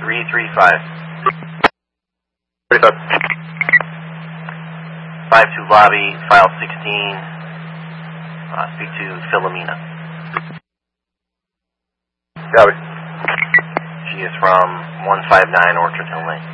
335. 35. 52 lobby, file 16. Speak to Philomena. Copy. She is from 159 Orchard Hill Lane.